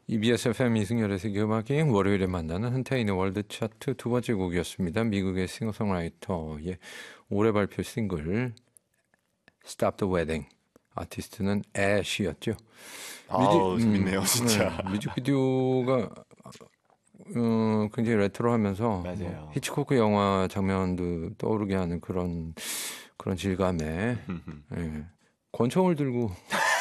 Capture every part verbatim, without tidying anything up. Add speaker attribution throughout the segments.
Speaker 1: 이비에스 에프엠 이승열의 세계음악여행 월요일에 만나는 한태인의 월드 차트 두 번째 곡이었습니다. 미국의 싱어송라이터의 올해 발표 싱글 Stop the Wedding. 아티스트는 애쉬였죠.
Speaker 2: 아우 뮤직, 재밌네요, 음, 진짜.
Speaker 1: 네, 뮤직비디오가 어, 굉장히 레트로하면서 뭐, 히치코크 영화 장면도 떠오르게 하는 그런 그런 질감에 예, 권총을 들고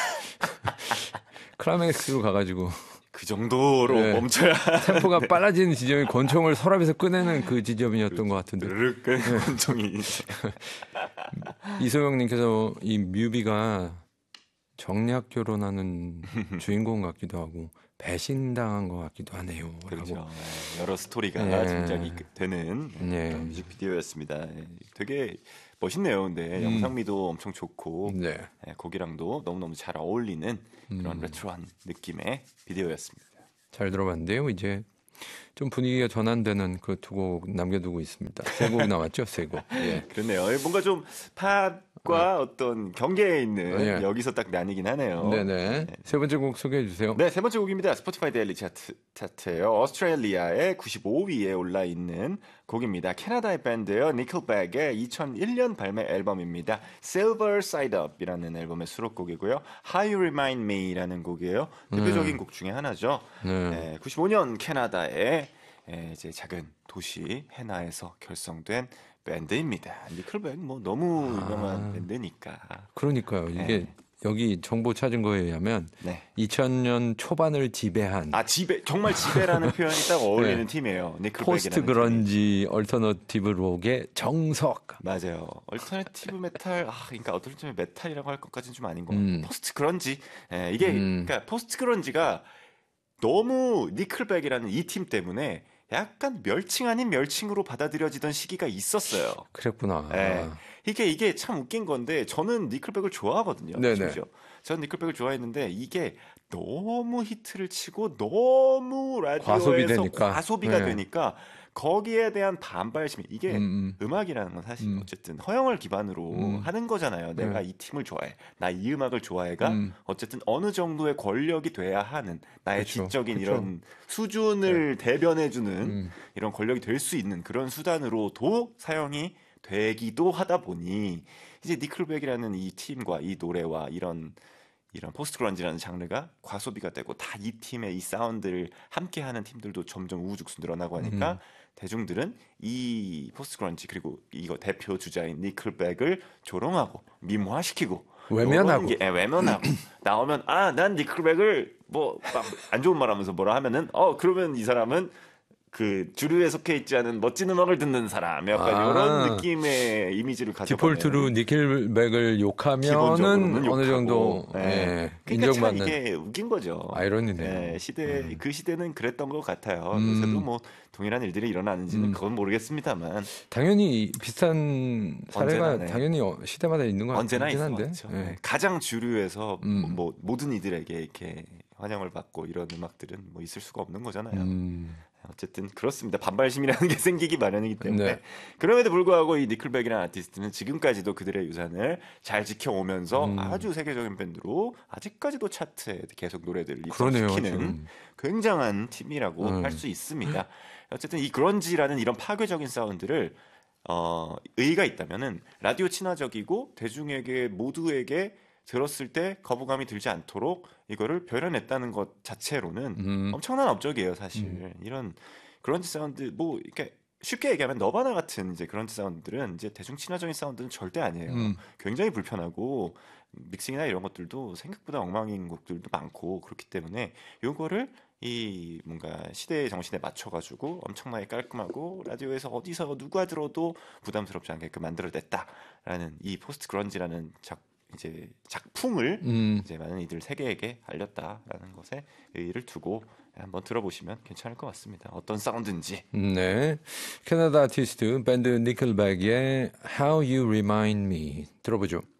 Speaker 1: 클라이맥스로 가가지고
Speaker 2: 그 정도로 네, 멈춰야
Speaker 1: 템포가 빨라지는 지점이 권총을 서랍에서 꺼내는 그 지점이었던 것 같은데.
Speaker 2: 네. 권총이.
Speaker 1: 이소영님께서 이 뮤비가 정략 결혼하는 주인공 같기도 하고 배신당한 것 같기도 하네요.
Speaker 2: 그렇죠.
Speaker 1: 라고.
Speaker 2: 여러 스토리가 네. 짐작이 되는 네. 뮤직비디오였습니다. 되게 멋있네요. 근데 음. 영상미도 엄청 좋고 네. 네, 곡이랑도 너무너무 잘 어울리는 그런 음. 레트로한 느낌의 비디오였습니다.
Speaker 1: 잘 들어봤는데요. 이제 좀 분위기가 전환되는 그 두 곡 남겨두고 있습니다. 세 곡 나왔죠? 세 곡. 예.
Speaker 2: 그렇네요. 뭔가 좀 팝과 어. 어떤 경계에 있는 예. 여기서 딱 나뉘긴 하네요.
Speaker 1: 네네. 네. 세 번째 곡 소개해 주세요.
Speaker 2: 네, 세 번째 곡입니다. 스포티파이 데일리 차트, 차트예요. 오스트레일리아의 구십오 위에 올라 있는 곡입니다. 캐나다의 밴드예요. 니클백의 이천일 년 발매 앨범입니다. Silver Side Up이라는 앨범의 수록곡이고요. How You Remind Me라는 곡이에요. 대표적인 네. 곡 중에 하나죠. 네. 네, 구십오 년 캐나다의 이제 작은 도시 해나에서 결성된 밴드입니다. 니클백 뭐 너무 유명한 아, 밴드니까.
Speaker 1: 그러니까요. 이게 네. 여기 정보 찾은 거에 의하면 네. 이천 년 초반을 지배한
Speaker 2: 아 지배 정말 지배라는 표현이 딱 어울리는 네. 팀이에요. 니클백이라는
Speaker 1: 포스트 그런지 얼터너티브 록의 정석.
Speaker 2: 맞아요. 얼터너티브 메탈 아 그러니까 어떨 때 메탈이라고 할 것까지는 좀 아닌 거. 음. 포스트 그런지 네, 이게 음. 그러니까 포스트 그런지가 너무 니클백이라는 이 팀 때문에 약간 멸칭 아닌 멸칭으로 받아들여지던 시기가 있었어요.
Speaker 1: 그랬구나.
Speaker 2: 네. 이게 이게 참 웃긴 건데 저는 니클백을 좋아하거든요. 네네. 저는 니클백을 좋아했는데 이게 너무 히트를 치고 너무 라디오에서 과소비 되니까. 과소비가 네. 되니까 거기에 대한 반발심이 이게 음, 음. 악이라는 건 사실 음. 어쨌든 허영을 기반으로 음. 하는 거잖아요. 내가 음. 이 팀을 좋아해. 나 이 음악을 좋아해가 음. 어쨌든 어느 정도의 권력이 돼야 하는 나의 그쵸. 지적인 그쵸. 이런 수준을 네. 대변해주는 음. 이런 권력이 될 수 있는 그런 수단으로도 사용이 되기도 하다 보니 이제 니클백이라는 이 팀과 이 노래와 이런 이런 포스트 그런지라는 장르가 과소비가 되고 다 이 팀의 이 사운드를 함께하는 팀들도 점점 우후죽순 늘어나고 하니까 음. 대중들은 이 포스트 그런지 그리고 이거 대표 주자인 니클백을 조롱하고 미모화시키고
Speaker 1: 외면하고
Speaker 2: 게, 예, 외면하고 나오면 아 난 니클백을 뭐 안 좋은 말하면서 뭐라 하면은 어 그러면 이 사람은 그 주류에 속해 있지 않은 멋진 음악을 듣는 사람 약간 아, 이런 느낌의 이미지를 가져가면
Speaker 1: 디폴트로 니켈백을 욕하면은 어느 정도 네. 예,
Speaker 2: 그러니까
Speaker 1: 인정받는
Speaker 2: 참 이게 웃긴 거죠.
Speaker 1: 아이러니네요.
Speaker 2: 네, 시대 음. 그 시대는 그랬던 것 같아요. 음. 요새도 뭐 동일한 일들이 일어나는지는 음. 그건 모르겠습니다만
Speaker 1: 당연히 비슷한 사례가 네. 당연히 시대마다 있는 것
Speaker 2: 언제나
Speaker 1: 같긴 한데
Speaker 2: 있어, 네. 가장 주류에서 음. 뭐 모든 이들에게 이렇게 환영을 받고 이런 음악들은 뭐 있을 수가 없는 거잖아요. 음. 어쨌든 그렇습니다. 반발심이라는 게 생기기 마련이기 때문에 네. 그럼에도 불구하고 이 니클백이라는 아티스트는 지금까지도 그들의 유산을 잘 지켜오면서 음. 아주 세계적인 밴드로 아직까지도 차트에 계속 노래들을 입성시키는 굉장한 팀이라고 음. 할 수 있습니다. 어쨌든 이 그런지라는 이런 파괴적인 사운드를 어, 의의가 있다면은 라디오 친화적이고 대중에게 모두에게 들었을 때 거부감이 들지 않도록 이거를 표현했다는 것 자체로는 음. 엄청난 업적이에요, 사실. 음. 이런 그런지 사운드 뭐 이렇게 쉽게 얘기하면 너바나 같은 이제 그런지 사운드들은 이제 대중 친화적인 사운드는 절대 아니에요. 음. 굉장히 불편하고 믹싱이나 이런 것들도 생각보다 엉망인 곡들도 많고 그렇기 때문에 요거를 이 뭔가 시대의 정신에 맞춰가지고 엄청나게 깔끔하고 라디오에서 어디서 누가 들어도 부담스럽지 않게끔 만들어냈다라는 이 포스트 그런지라는 작 이제 작품을 음. 이제 많은 이들 세계에게 알렸다라는 것에 의의를 두고 한번 들어보시면 괜찮을 것 같습니다. 어떤 사운드인지.
Speaker 1: 네, 캐나다 아티스트 밴드 니클백의 How You Remind Me 들어보죠.